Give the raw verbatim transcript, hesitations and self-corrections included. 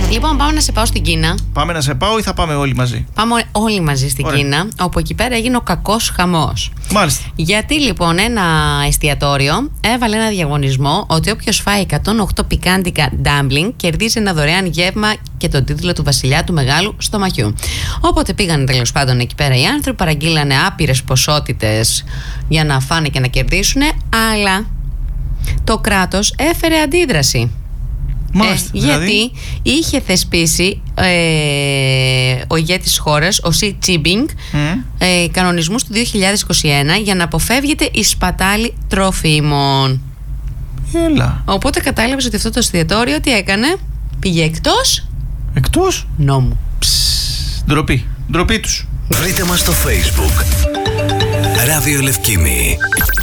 Λοιπόν, πάμε να σε πάω στην Κίνα. Πάμε να σε πάω ή θα πάμε όλοι μαζί? Πάμε όλοι μαζί στην Ωραία. Κίνα, όπου εκεί πέρα έγινε ο κακός χαμός. Μάλιστα. Γιατί λοιπόν ένα εστιατόριο έβαλε ένα διαγωνισμό ότι όποιος φάει εκατόν οκτώ πικάντικα dumpling κερδίζει ένα δωρεάν γεύμα και τον τίτλο του βασιλιά του μεγάλου στομαχιού. Όποτε πήγαν τέλος πάντων εκεί πέρα οι άνθρωποι, παραγγείλανε άπειρες ποσότητες για να φάνε και να κερδίσουν, αλλά το κράτος έφερε αντίδραση. Μάλιστα. Ε, δηλαδή... Γιατί είχε θεσπίσει ε, ο ηγέτης της χώρας, ο Σι Τσίμπινγκ, Mm. ε, κανονισμούς του δύο χιλιάδες είκοσι ένα για να αποφεύγεται η σπατάλη τροφίμων. Έλα. Οπότε κατάλαβες ότι αυτό το εστιατόριο τι έκανε? Πήγε εκτός Εκτός νόμου. ντροπή. Ντροπή τους. Βρείτε μας στο Facebook Ράδιο Λευκήμη.